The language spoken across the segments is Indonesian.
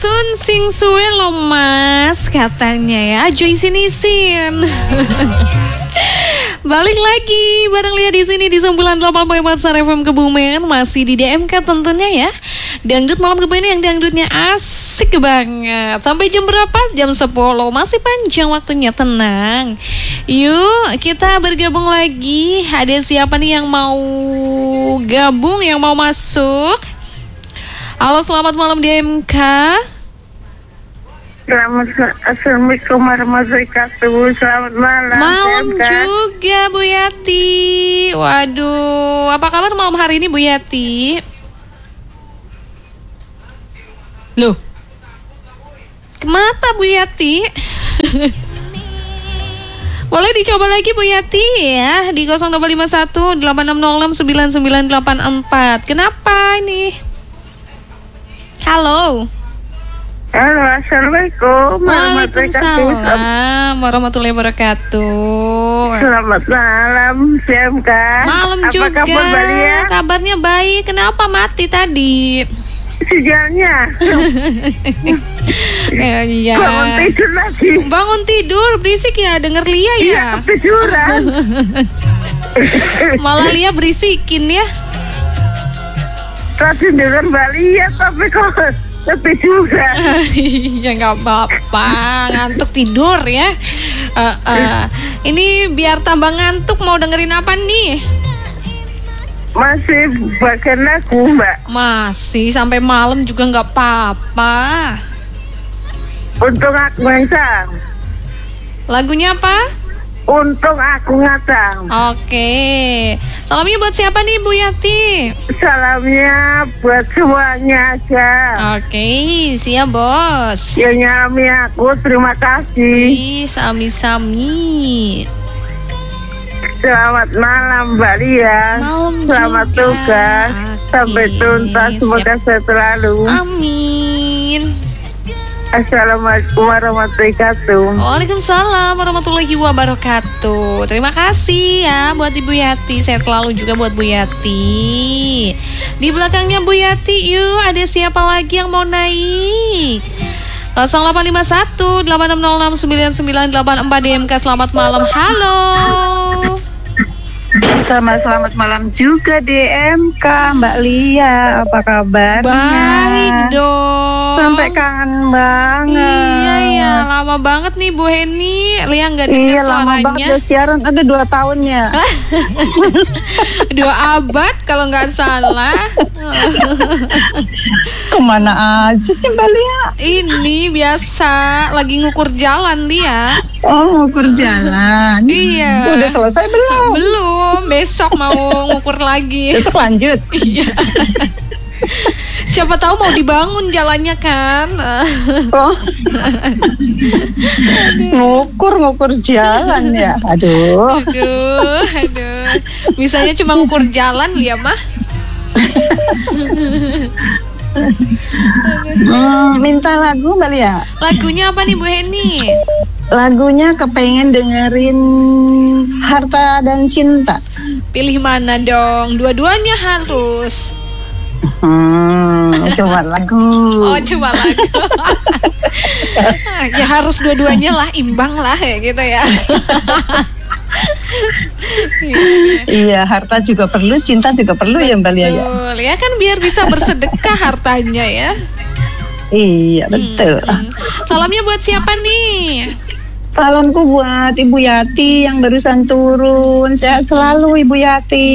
Sun sing suwe lo mas katanya ya. Ajo isin-isin. Balik lagi bareng Lia di sini di 98.4 Star FM Kebumen, masih di DMK tentunya ya. Dangdut malam kebumen yang dangdutnya asik banget. Sampai jam berapa? Jam 10. Masih panjang waktunya, tenang. Yuk kita bergabung lagi. Ada siapa nih yang mau gabung, yang mau masuk? Halo, selamat malam DMK. Assalamualaikum warahmatullahi wabarakatuh. Selamat malam. Malam juga Bu Yati. Waduh, apa kabar malam hari ini Bu Yati? Loh, kenapa Bu Yati? Boleh dicoba lagi Bu Yati ya di 0251 8606 9984. Kenapa ini? Halo. Halo, assalamualaikum Waalaikumsalam warahmatullahi wabarakatuh. Selamat malam, CMK. Malam apa juga. Kabar Balia? Kabarnya baik. Kenapa mati tadi? Sinyalnya. Iya. Bangun tidur lagi. Bangun tidur, berisik ya, denger Lia ya. Iya, ketiduran. Malah Lia berisikin ya. Tadi denger Mbak Lia, tapi kok ketiduran. Ya nggak apa-apa, ngantuk tidur ya. Ini biar tambah ngantuk, mau dengerin apa nih? Masih bagian lagu, Mbak. Masih sampai malam juga nggak apa-apa. Untung aku ngatang. Lagunya apa? Untung aku ngatang. Oke. Salamnya buat siapa nih Bu Yati? Salamnya buat semuanya aja. Oke, siap bos. Ya nyami aku, terima kasih. Ih, sami-sami. Selamat malam Mbak Lia. Malam Selamat juga. tugas. Oke, Sampai tuntas, semoga siap. sehat selalu. Amin. Assalamualaikum warahmatullahi wabarakatuh. Waalaikumsalam warahmatullahi wabarakatuh. Terima kasih ya buat Ibu Yati. Sehat selalu juga buat Bu Yati. Di belakangnya Bu Yati, yuk ada siapa lagi yang mau naik? 0851 8606 9984 DMK. Selamat malam. Halo. Selamat malam juga DMK Mbak Lia. Apa kabarnya? Baik dong. Sampai kangen banget. Iya ya, lama banget nih Bu Heni. Lia nggak dengar Iya, lama banget suaranya. udah siaran, ada 2 tahunnya. 2 abad kalau nggak salah. Kemana aja sih Mbak Lia? Ini biasa lagi ngukur jalan dia. Oh, ngukur jalan. Iya. Udah selesai belum? Belum, besok mau ngukur lagi. Besok lanjut. Iya. Siapa tahu mau dibangun jalannya kan. Oh. Ngukur jalan ya. Aduh. Aduh. Bisanya cuma ngukur jalan ya mah. Minta lagu Mbak Lia. Lagunya apa nih Bu Heni? Lagunya kepengen dengerin Harta dan Cinta. Pilih mana dong? Dua-duanya harus. Coba lagu. Oh, coba lagu. Ya harus dua-duanya lah, imbang lah ya gitu ya. Iya, harta juga perlu, cinta juga perlu. Betul, ya Mbak Lia. Betul, ya kan biar bisa bersedekah hartanya ya. Iya, betul. Salamnya buat siapa nih? Salamku buat Ibu Yati yang barusan turun. Sehat selalu Ibu Yati.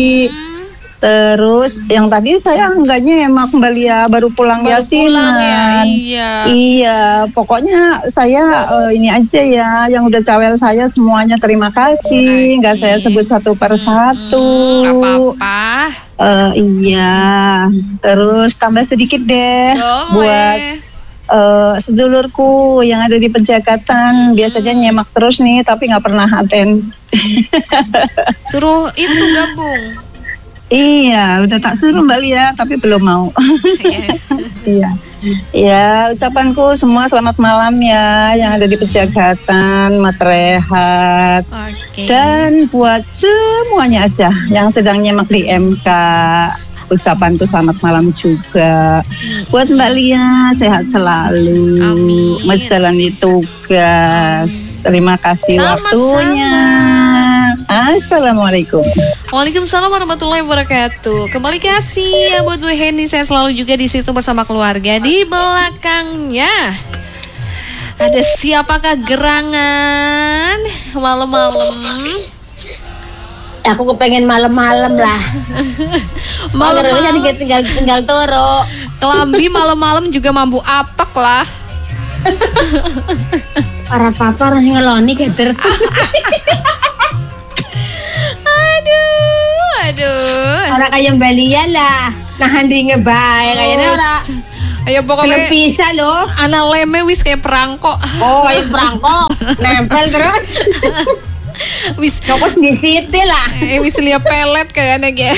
Terus yang tadi saya enggaknya emak Mbak Lia baru pulang yasinan. Ya, iya. Iya, pokoknya saya ini aja ya, yang udah cawel saya semuanya terima kasih. Enggak saya sebut satu per satu. Gak apa-apa. Iya. Terus tambah sedikit deh. Buat sedulurku yang ada di Pejagaan. Biasanya nyemak terus nih, tapi nggak pernah aten. Suruh itu gabung. Iya, udah tak suruh Mbak Lia, tapi belum mau. Iya. Ya, ucapanku semua selamat malam ya, yang ada di Pejagaan, Mat Rehat. Okay. Dan buat semuanya aja yang sedang nyemak di MK. ucapanku selamat malam juga buat Mbak Lia, sehat selalu. Amin. Menjalani tugas. Terima kasih waktunya. Assalamualaikum. Waalaikumsalam warahmatullahi wabarakatuh. Kembali kasih ya buat Bu Heni. Saya selalu juga di situ bersama keluarga. Di belakangnya ada siapakah gerangan malam-malam? Aku kepengen malam-malam lah. Malam-malam tinggal toro. Kelambi malam-malam juga mampu apek lah. Para papa orang ngeloni keter. Aduh. Orang kayak Balia lah. Nahan di ngebae kayaknya orang. Ayo pokoknya bisa loh. anak leme wis kayak perangkok. Oh, kayak perangkok. Nempel terus. Wis fokus di situ lah. Wis lihat pelet kayaknya ya.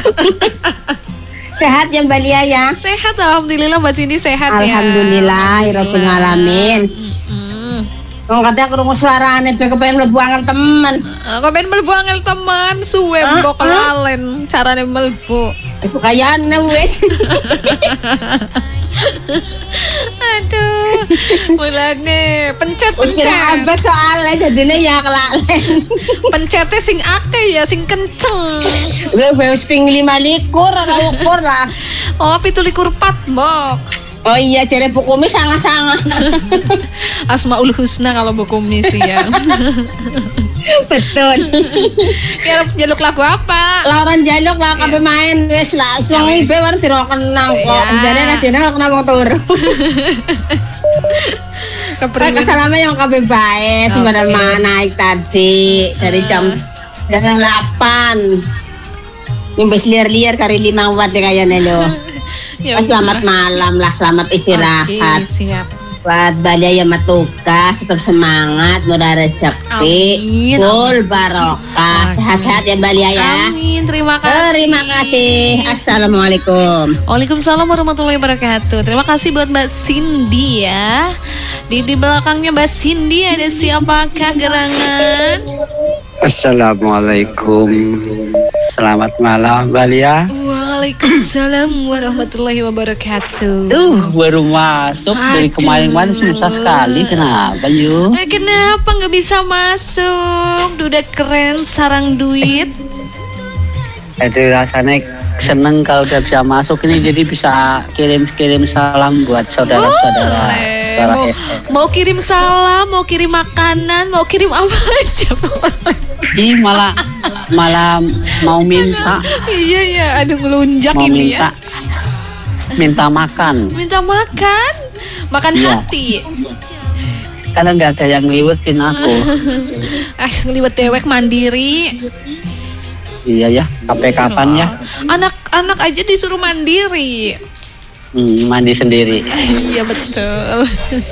Sehat ya Mbak Lia ya. Sehat alhamdulillah Mbak Cindy sehat ya. Alhamdulillah rabbil alamin. Wong katanya krungu suarane pe kepengen mlebu angel temen. Kepengen mlebu angel temen suwe mbok lalen carane mlebu. Iku kayane wis. Aduh. Mulane pencet. Abet soalnya jadine ya kelalen. Pencetnya sing akeh ya sing kenceng. Wis ping 5 likur ora ukur lah. Oh 17 mbok. Oh iya, cere Bu Kumis sangat-sangat. Asmaul Husna kalau Bu Kumis ya. Betul. Ya jaluk lagu apa? Lauran jaluk lah kabeh main wis lah. Suami ibe war sira kenang kok. Jane nasional kena wong turu. Kesalame yang kabeh bae sebenarnya naik tadi dari jam 8. Nyumbes liar-liar kari 5 watt kayane lho. Ya, selamat malam lah, selamat istirahat. Oke, siap. Buat Balia yang tugas, tetap semangat, mudah rezeki, full barokah, sehat-sehat ya Balia ya. Amin, terima kasih. Terima kasih. Assalamualaikum. Waalaikumsalam warahmatullahi wabarakatuh. Terima kasih buat Mbak Cindy ya. Di belakangnya Mbak Cindy ada siapakah gerangan? Assalamualaikum. Selamat malam Balia. Waalaikumsalam warahmatullahi wabarakatuh. Baru masuk. Dari kemarin susah sekali. Kenapa yuk? Kenapa nggak bisa masuk? Udah keren sarang duit. Itu rasanya seneng kalau udah bisa masuk ini, jadi bisa kirim salam buat saudara-saudara. Mau kirim salam, mau kirim makanan, mau kirim apa aja boleh. Ih malah mau minta. Iya, aduh ngelunjak mau ini ya. Minta makan. Makan hati. Karena nggak ada yang ngeliwetin aku. Ngeliwet dewek mandiri. Iya ya, sampai kapan ya? Anak-anak aja disuruh mandiri. Mandi sendiri. Iya betul.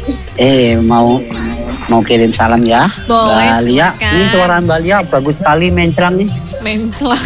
Mau kirim salam ya. Boleh, Balia. silakan. Ini suara Balia bagus sekali menclang nih. Menclang.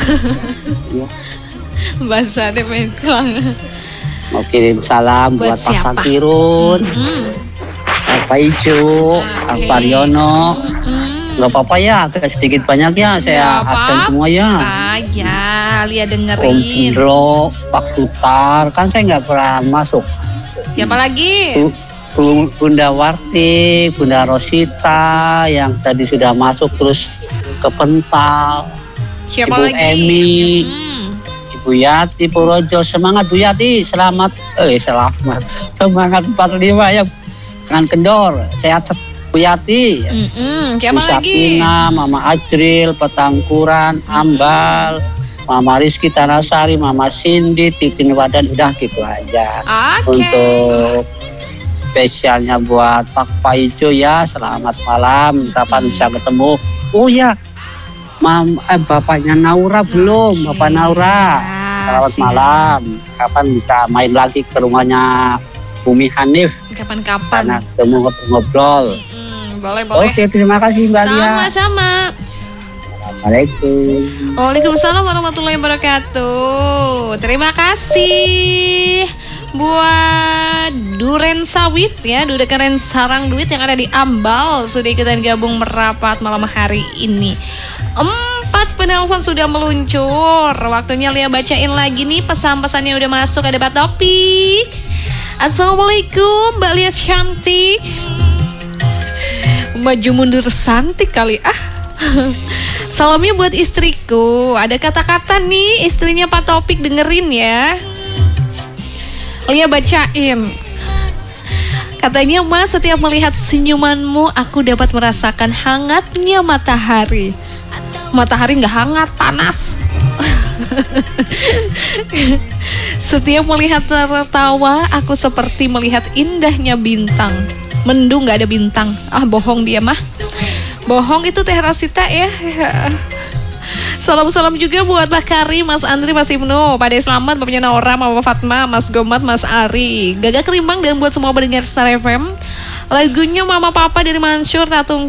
Bahasanya menclang. Mau kirim salam buat Pak Sakirun, Pak Ijo, Pak Pariono. Gak apa-apa ya, sedikit banyak ya, saya absen semua ya. Ya, Lia dengerin. Om Indro, Pak Sutar, kan saya nggak pernah masuk. Siapa lagi? Bunda Warti, Bunda Rosita, yang tadi sudah masuk terus ke Pental. Siapa Ibu lagi? Emi, Ibu Yati, Purworejo, semangat Bu Yati, selamat. Semangat 45 ya, dengan kendor, sehat Bu Yati. Siapa lagi? Sapina, Mama Ajril, Petangkuran, Ambal, Mama Rizky Tanasari, Mama Cindy, Titin Wadan, udah gitu aja. Untuk spesialnya buat Pak Paijo ya, selamat malam, kapan bisa ketemu? Oh ya, bapaknya Naura belum, Bapak Naura. Selamat malam, kapan bisa main lagi ke rumahnya Bumi Hanif? Kapan-kapan. Karena ketemu ngobrol. Boleh. Oke, terima kasih Mbak Lia. Sama-sama. Assalamualaikum. Waalaikumsalam warahmatullahi wabarakatuh. Terima kasih buat Duren Sawit ya, Duren Sarang Duit yang ada di Ambal sudah ikutan gabung merapat malam hari ini. 4 penelpon sudah meluncur. Waktunya Lia bacain lagi nih pesan-pesannya udah masuk. Ada Pak Topik. Assalamualaikum Mbak Lia cantik. Maju mundur santik kali Salamnya buat istriku. Ada kata-kata nih istrinya Pak Topik, dengerin ya. Lia bacain. Katanya, Mas, setiap melihat senyumanmu aku dapat merasakan hangatnya matahari. Matahari gak hangat, panas. Setiap melihat tertawa aku seperti melihat indahnya bintang. Mendung gak ada bintang. Bohong dia mah. Bohong itu Teh Rosita ya. Salam-salam juga buat Pak Kari, Mas Andri, Mas Ibnu, Pak De Slamet, Bapaknya Naura, Mama Fatma, Mas Gomat, Mas Ari, Gagak Kerimbang, dan buat semua pendengar Star FM. Lagunya Mama Papa dari Mansur Tatung